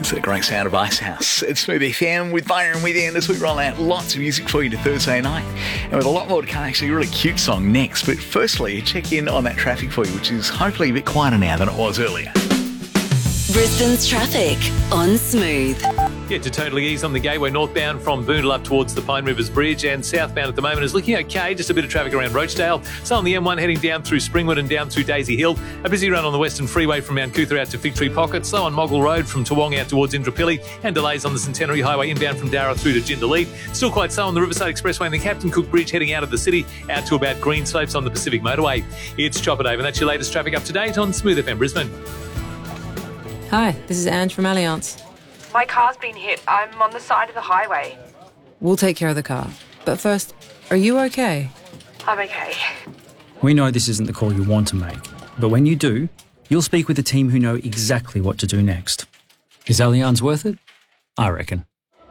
It's the great sound of Icehouse. It's Smooth FM with Byron with you, and as we roll out lots of music for you to Thursday night, and with a lot more to come, actually a really cute song next. But firstly, check in on that traffic for you, which is hopefully a bit quieter now than it was earlier. Brisbane's traffic on Smooth. Yeah, to totally ease on the gateway northbound from Boondall up towards the Pine Rivers Bridge, and southbound at the moment is looking okay. Just a bit of traffic around Roachdale. So on the M1 heading down through Springwood and down through Daisy Hill. A busy run on the Western Freeway from Mount Cootha out to Fig Tree Pocket. Slow on Moggle Road from Toowong out towards Indooroopilly, and delays on the Centenary Highway inbound from Darra through to Jindalee. Still quite slow on the Riverside Expressway and the Captain Cook Bridge heading out of the city out to about Greenslopes on the Pacific Motorway. It's Chopper Dave, and that's your latest traffic up to date on Smooth FM Brisbane. Hi, this is Ange from Allianz. My car's been hit. I'm on the side of the highway. We'll take care of the car. But first, are you okay? I'm okay. We know this isn't the call you want to make, but when you do, you'll speak with a team who know exactly what to do next. Is Allianz worth it? I reckon.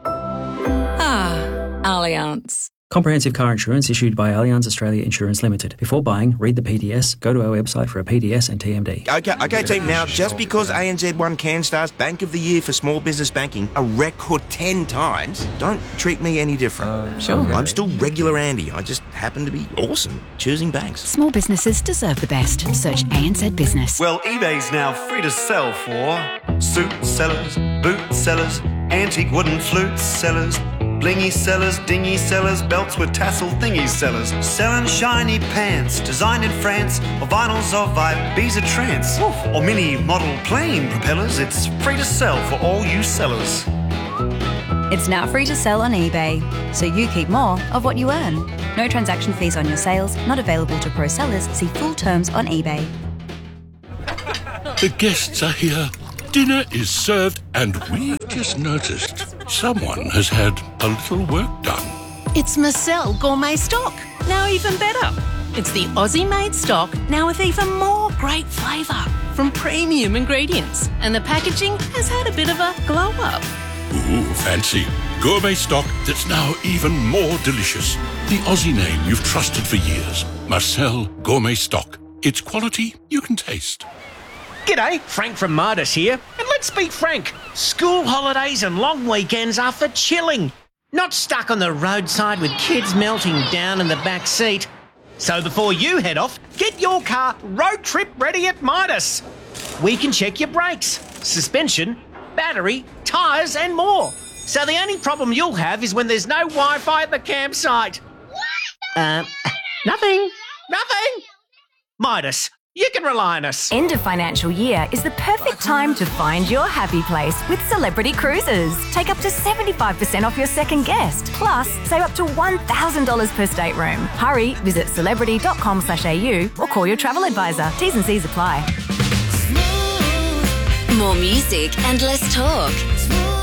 Allianz. Comprehensive car insurance issued by Allianz Australia Insurance Limited. Before buying, read the PDS, go to our website for a PDS and TMD. Okay, team, now, just because ANZ won CanStar's Bank of the Year for small business banking a record 10 times, don't treat me any different. Sure. I'm still regular Andy. I just happen to be awesome choosing banks. Small businesses deserve the best. Search ANZ Business. Well, eBay's now free to sell for suit sellers, boot sellers, antique wooden flute sellers, blingy sellers, dingy sellers, belts with tassel thingy sellers, selling shiny pants designed in France, or vinyls of Ibiza trance, or mini model plane propellers. It's free to sell for all you sellers. It's now free to sell on eBay, so you keep more of what you earn. No transaction fees on your sales, not available to pro sellers. See full terms on eBay. The guests are here. Dinner is served, and we've just noticed someone has had a little work done. It's Marcel Gourmet Stock, now even better. It's the Aussie-made stock, now with even more great flavour from premium ingredients. And the packaging has had a bit of a glow-up. Ooh, fancy. Gourmet stock that's now even more delicious. The Aussie name you've trusted for years. Marcel Gourmet Stock. It's quality you can taste. G'day, Frank from Midas here, and let's be frank, school holidays and long weekends are for chilling, not stuck on the roadside with kids melting down in the back seat. So before you head off, get your car road trip ready at Midas. We can check your brakes, suspension, battery, tyres and more. So the only problem you'll have is when there's no Wi-Fi at the campsite. Nothing. Midas. You can rely on us. End of financial year is the perfect time to find your happy place with Celebrity Cruises. Take up to 75% off your second guest. Plus, save up to $1,000 per stateroom. Hurry, visit celebrity.com.au or call your travel advisor. T's and C's apply. More music and less talk.